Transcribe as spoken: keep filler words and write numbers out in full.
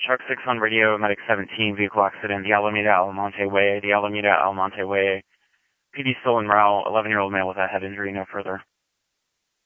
Shark six on radio, Medic seventeen, vehicle accident, the Alameda Almonte Way, the Alameda Almonte Way. P D still en route, eleven-year-old male with a head injury, no further.